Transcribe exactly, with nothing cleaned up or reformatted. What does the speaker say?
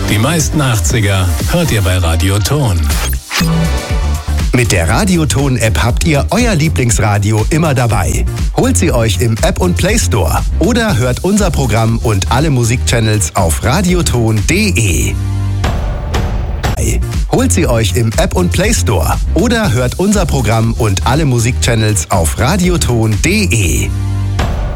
Die meisten achtziger hört ihr bei Radioton. Mit der Radioton-App habt ihr euer Lieblingsradio immer dabei. Holt sie euch im App- und Play-Store oder hört unser Programm und alle Musikchannels auf radioton punkt de. Holt sie euch im App- und Play-Store oder hört unser Programm und alle Musikchannels auf radioton punkt de.